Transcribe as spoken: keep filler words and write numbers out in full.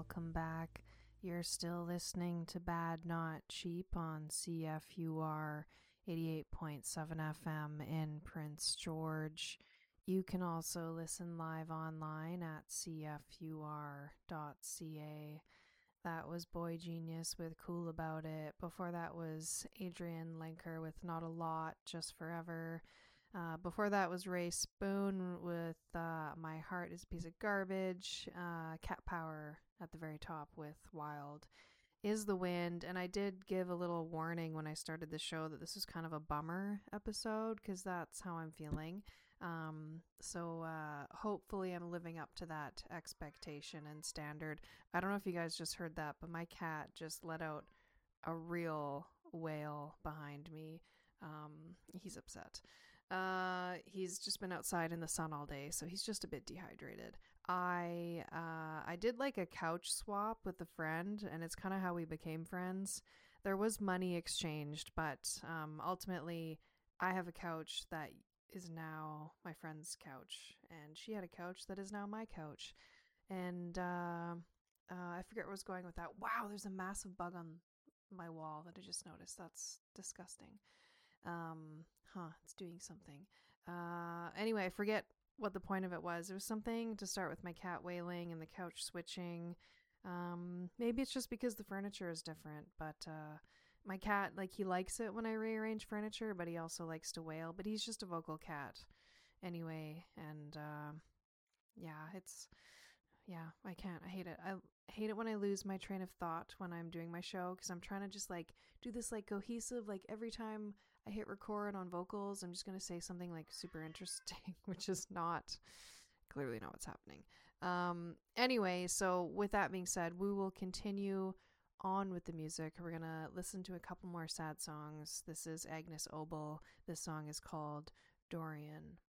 welcome back. You're still listening to Bad Not Cheap on C F U R eighty-eight point seven F M in Prince George. You can also listen live online at c f u r dot c a. That was Boy Genius with Cool About It. Before that was Adrian Lenker with Not a Lot, Just Forever. Uh, before that was Ray Spoon with uh, My Heart is a Piece of Garbage. Uh, Cat Power at the very top with Wild is the Wind. And I did give a little warning when I started the show that this is kind of a bummer episode because that's how I'm feeling. Um, so uh, hopefully I'm living up to that expectation and standard. I don't know if you guys just heard that, but my cat just let out a real wail behind me. Um, he's upset. Uh, he's just been outside in the sun all day, so he's just a bit dehydrated. I uh, I did like a couch swap with a friend, and it's kind of how we became friends. There was money exchanged, but um, ultimately, I have a couch that is now my friend's couch, and she had a couch that is now my couch. And uh, uh, I forget where I was going with that. Wow, there's a massive bug on my wall that I just noticed. That's disgusting. Um, huh, it's doing something. Uh, anyway, I forget what the point of it was. It was something to start with my cat wailing and the couch switching. Um, maybe it's just because the furniture is different, but uh, my cat, like, he likes it when I rearrange furniture, but he also likes to wail. But he's just a vocal cat anyway, and uh, yeah, it's yeah, I can't. I hate it. I hate it when I lose my train of thought when I'm doing my show because I'm trying to just like do this like cohesive, like every time I hit record on vocals, I'm just going to say something like super interesting, which is not clearly not what's happening. Um, anyway, so with that being said, we will continue on with the music. We're going to listen to a couple more sad songs. This is Agnes Obel. This song is called Dorian.